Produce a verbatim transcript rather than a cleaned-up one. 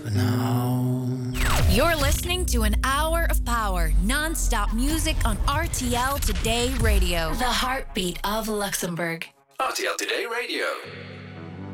now. You're listening to an hour of power, non-stop music on R T L Today Radio. The heartbeat of Luxembourg. R T L Today Radio.